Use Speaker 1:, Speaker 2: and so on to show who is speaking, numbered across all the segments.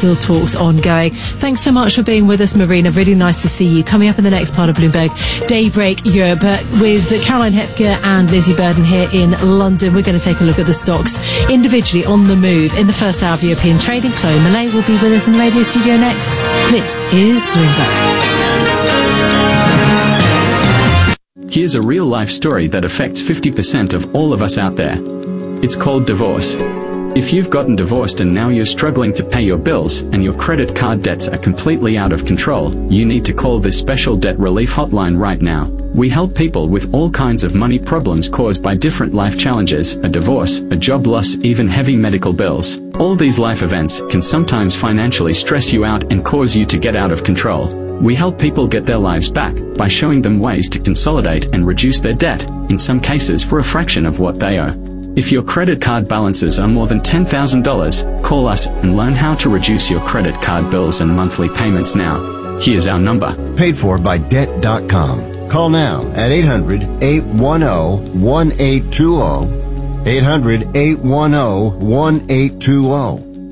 Speaker 1: still talks ongoing. Thanks so much for being with us, Marina. Really nice to see you. Coming up in the next part of Bloomberg Daybreak Europe with Caroline Hepker and Lizzie Burden here in London. We're going to take a look at the stocks individually on the move in the first hour of European trading. Chloe Millay will be with us in the radio studio next. This is Bloomberg.
Speaker 2: Here's a real-life story that affects 50% of all of us out there. It's called divorce. If you've gotten divorced and now you're struggling to pay your bills and your credit card debts are completely out of control, you need to call this special debt relief hotline right now. We help people with all kinds of money problems caused by different life challenges, a divorce, a job loss, even heavy medical bills. All these life events can sometimes financially stress you out and cause you to get out of control. We help people get their lives back by showing them ways to consolidate and reduce their debt, in some cases for a fraction of what they owe. If your credit card balances are more than $10,000, call us and learn how to reduce your credit card bills and monthly payments now. Here's our number.
Speaker 3: Paid for by Debt.com. Call now at 800-810-1820. 800-810-1820.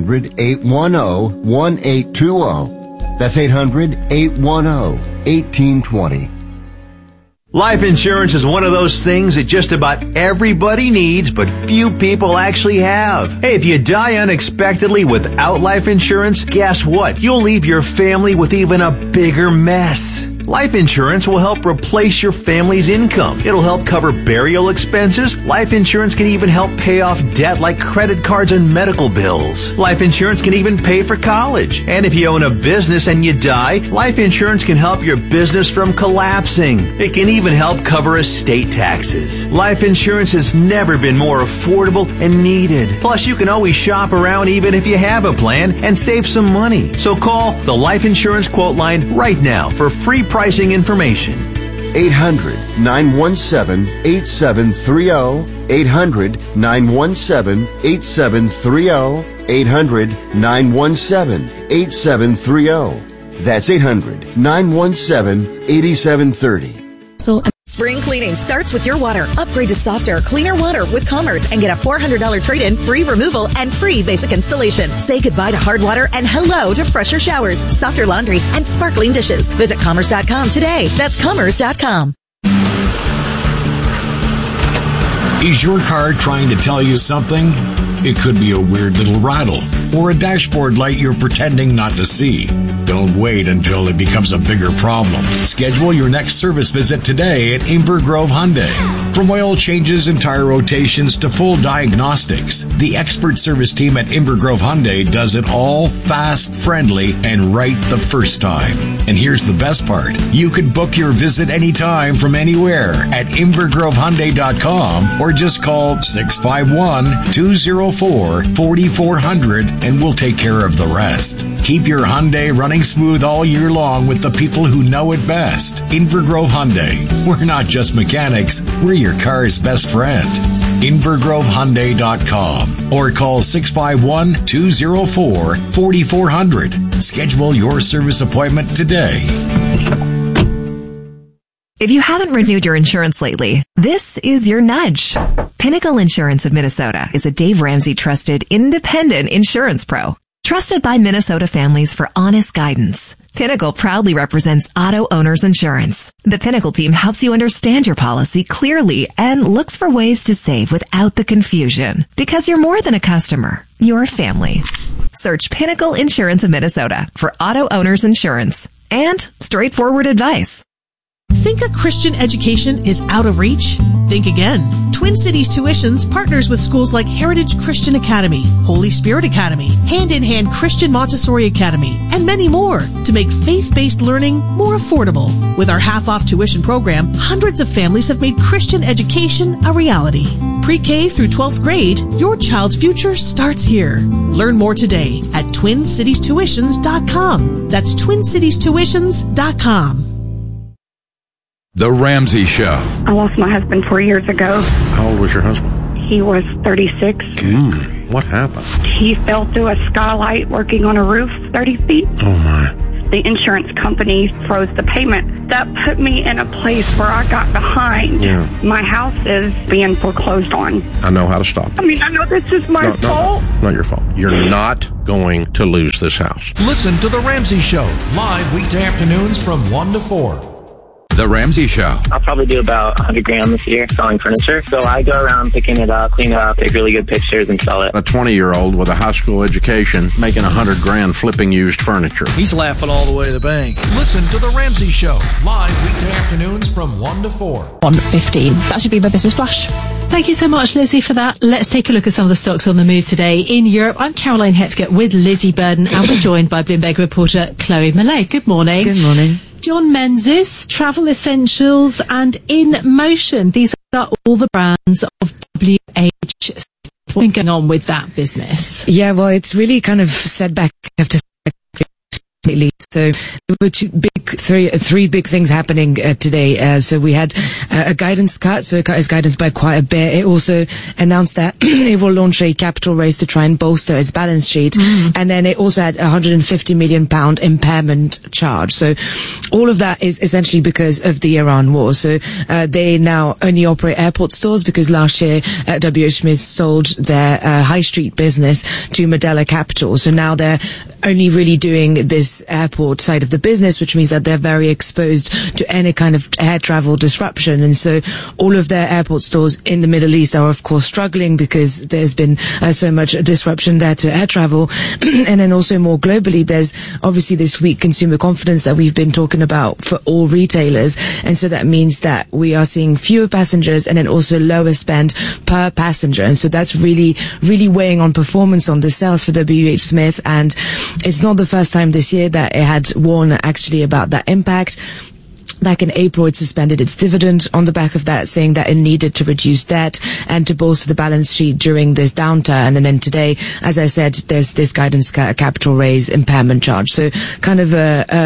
Speaker 3: 800-810-1820. That's 800-810-1820.
Speaker 4: Life insurance is one of those things that just about everybody needs, but few people actually have. Hey, if you die unexpectedly without life insurance, guess what? You'll leave your family with even a bigger mess. Life insurance will help replace your family's income. It'll help cover burial expenses. Life insurance can even help pay off debt like credit cards and medical bills. Life insurance can even pay for college. And if you own a business and you die, life insurance can help your business from collapsing. It can even help cover estate taxes. Life insurance has never been more affordable and needed. Plus, you can always shop around even if you have a plan and save some money. So call the Life Insurance Quote Line right now for free pricing information.
Speaker 3: 800-917-8730. 800-917-8730. 800-917-8730. That's 800-917-8730.
Speaker 5: Spring cleaning starts with your water. Upgrade to softer, cleaner water with Commerce and get a $400 trade-in, free removal, and free basic installation. Say goodbye to hard water and hello to fresher showers, softer laundry, and sparkling dishes. Visit Commerce.com today. That's Commerce.com.
Speaker 6: Is your car trying to tell you something? It could be a weird little rattle or a dashboard light you're pretending not to see. Don't wait until it becomes a bigger problem. Schedule your next service visit today at Inver Grove Hyundai. From oil changes and tire rotations to full diagnostics, the expert service team at Inver Grove Hyundai does it all fast, friendly, and right the first time. And here's the best part. You can book your visit anytime from anywhere at InvergroveHyundai.com or just call 651-204-4400 and we'll take care of the rest. Keep your Hyundai running smooth all year long with the people who know it best. Inver Grove Hyundai. We're not just mechanics, we're your car's best friend. InvergroveHyundai.com or call 651-204-4400. Schedule your service appointment today.
Speaker 7: If you haven't renewed your insurance lately, this is your nudge. Pinnacle Insurance of Minnesota is a Dave Ramsey trusted independent insurance pro. Trusted by Minnesota families for honest guidance. Pinnacle proudly represents auto owners insurance. The Pinnacle team helps you understand your policy clearly and looks for ways to save without the confusion. Because you're more than a customer, you're a family. Search Pinnacle Insurance of Minnesota for auto owners insurance and straightforward advice.
Speaker 8: Think a Christian education is out of reach? Think again. Twin Cities Tuitions partners with schools like Heritage Christian Academy, Holy Spirit Academy, Hand in Hand Christian Montessori Academy, and many more to make faith-based learning more affordable. With our half-off tuition program, hundreds of families have made Christian education a reality. Pre-K through 12th grade, your child's future starts here. Learn more today at TwinCitiesTuitions.com. That's TwinCitiesTuitions.com.
Speaker 9: The Ramsey Show.
Speaker 10: I lost my husband 4 years ago.
Speaker 9: How old was your husband?
Speaker 10: He was 36.
Speaker 9: What happened?
Speaker 10: He fell through a skylight working on a roof 30 feet.
Speaker 9: Oh, my.
Speaker 10: the insurance company froze the payment. That put me in a place where I got behind.
Speaker 9: Yeah.
Speaker 10: My house is being foreclosed on.
Speaker 9: I know how to stop it.
Speaker 10: I mean, I know this is my fault.
Speaker 9: No, not your fault. You're not going to lose this house.
Speaker 6: Listen to The Ramsey Show, live weekday afternoons from 1 to 4.
Speaker 9: The Ramsey Show.
Speaker 11: I'll probably do about 100 grand this year selling furniture. So I go around picking it up, clean it up, take really good pictures, and sell it.
Speaker 9: A 20-year-old with a high school education making 100 grand flipping used furniture.
Speaker 12: He's laughing all the way to the bank.
Speaker 6: Listen to The Ramsey Show, live weekday afternoons from 1 to 4.
Speaker 13: 1:15. That should be my business flash.
Speaker 1: Thank you so much, Lizzie, for that. Let's take a look at some of the stocks on the move today. In Europe, I'm Caroline Hepker with Lizzie Burden, and we're joined by Bloomberg reporter Chloe Millay. Good morning.
Speaker 14: Good morning.
Speaker 1: John Menzies, Travel Essentials, and In Motion. These are all the brands of WH. What's been going on with that business?
Speaker 14: Yeah, well, it's really kind of setback after setback lately. So there were three big things happening today. So we had a guidance cut, so it cut its guidance by quite a bit. It also announced that it will launch a capital raise to try and bolster its balance sheet. And then it also had a £150 million impairment charge. So all of that is essentially because of the Iran war. So they now only operate airport stores because last year WH Smith sold their high street business to Modella Capital. So now they're only really doing this airport side of the business, which means that they're very exposed to any kind of air travel disruption. And so all of their airport stores in the Middle East are of course struggling because there's been so much disruption there to air travel. And then also more globally, there's obviously this weak consumer confidence that we've been talking about for all retailers. And so that means that we are seeing fewer passengers and then also lower spend per passenger. And so that's really, really weighing on performance on the sales for WH Smith. And it's not the first time this year that it had warned actually about that impact. Back in April, it suspended its dividend on the back of that, saying that it needed to reduce debt and to bolster the balance sheet during this downturn. And then today, as I said, there's this guidance capital raise impairment charge. So kind of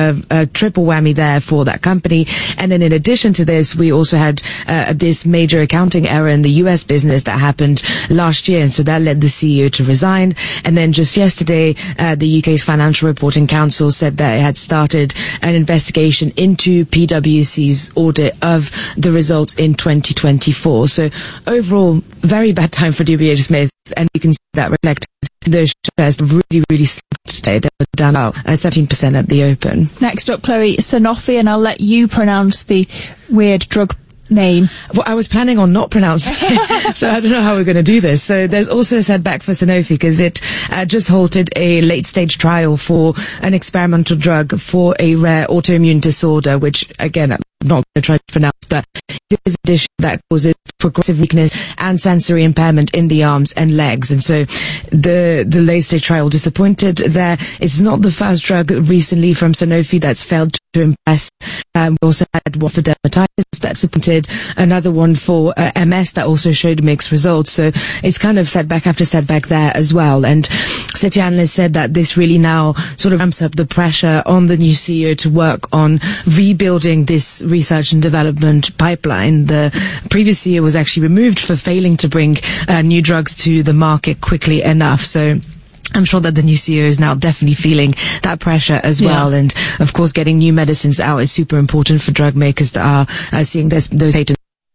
Speaker 14: a triple whammy there for that company. And then in addition to this, we also had this major accounting error in the US business that happened last year. And so that led the CEO to resign. And then just yesterday, the UK's Financial Reporting Council said that it had started an investigation into PwC's audit of the results in 2024. So overall, very bad time for WH Smith, and you can see that reflected in those shares really, really slumped today. They were down about 17% at the open.
Speaker 13: Next up, Chloe, Sanofi, and I'll let you pronounce the weird drug name.
Speaker 14: Well, I was planning on not pronouncing it, so I don't know how we're going to do this. So there's also a setback for Sanofi because it just halted a late-stage trial for an experimental drug for a rare autoimmune disorder, which, again, I'm not going to try to pronounce, but it is a condition that causes progressive weakness and sensory impairment in the arms and legs. And so the late-stage trial disappointed there. It's not the first drug recently from Sanofi that's failed to impress. We also had one for dermatitis that disappointed, another one for MS that also showed mixed results. So it's kind of setback after setback there as well. And Citi analysts said that this really now sort of ramps up the pressure on the new CEO to work on rebuilding this research and development pipeline. The previous CEO was actually removed for failing to bring new drugs to the market quickly enough. So I'm sure that the new CEO is now definitely feeling that pressure as well. And of course, getting new medicines out is super important for drug makers that are seeing those patents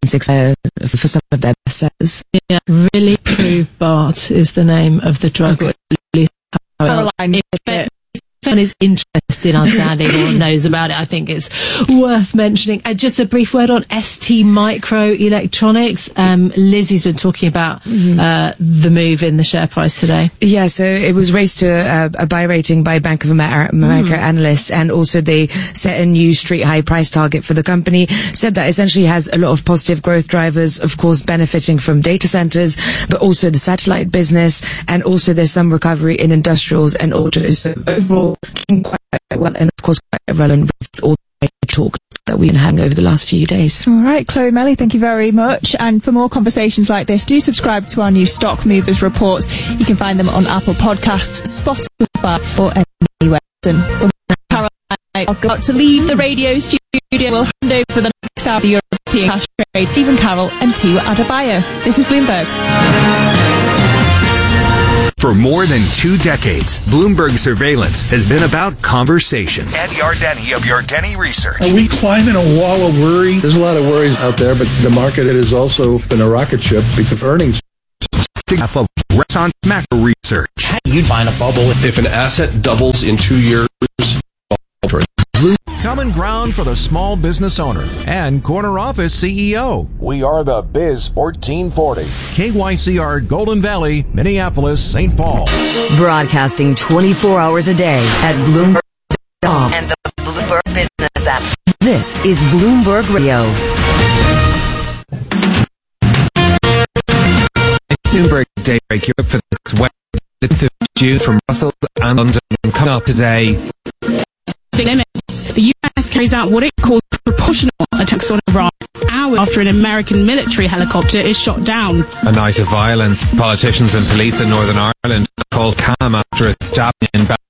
Speaker 14: for some of their best sellers.
Speaker 1: Yeah, really Prue Bart is the name of the drug. Okay.
Speaker 13: Caroline,
Speaker 1: if anyone is interested in understanding or knows about it, I think it's worth mentioning. Just a brief word on ST Microelectronics. Lizzie's been talking about the move in the share price today.
Speaker 14: Yeah, so it was raised to a buy rating by Bank of America analysts, and also they set a new street high price target for the company. Said that essentially has a lot of positive growth drivers, of course benefiting from data centers, but also the satellite business, and also there's some recovery in industrials and autos. So overall, doing quite well, and of course quite relevant with all the talks that we've been having over the last few days.
Speaker 13: All right, Chloe Melley, thank you very much. And for more conversations like this, do subscribe to our new Stock Movers reports. You can find them on Apple Podcasts, Spotify, or anywhere. Caroline, I've got to leave the radio studio. We'll hand over for the next hour of the European cash trade. Stephen Carroll and Tiwa Adebayo. This is Bloomberg.
Speaker 15: For more than 2 decades, Bloomberg Surveillance has been about conversation.
Speaker 16: Ed Yardeni of Yardeni Research.
Speaker 17: Are we climbing a wall of worry? There's a lot of worries out there, but the market has also been a rocket ship because of earnings.
Speaker 15: Half of Restaurant Macro Research.
Speaker 18: You'd find a bubble if an asset doubles in 2 years.
Speaker 19: Common ground for the small business owner and corner office CEO.
Speaker 20: We are the Biz 1440.
Speaker 19: KYCR Golden Valley, Minneapolis, St. Paul.
Speaker 21: Broadcasting 24 hours a day at Bloomberg.com and the Bloomberg Business app. This is Bloomberg Radio.
Speaker 22: Bloomberg Daybreak Europe for this Wednesday, June from Brussels and London. Coming up today.
Speaker 23: Limits. The U.S. carries out what it calls proportional attacks on Iran hours after an American military helicopter is shot down.
Speaker 22: A night of violence. Politicians and police in Northern Ireland called calm after a stabbing in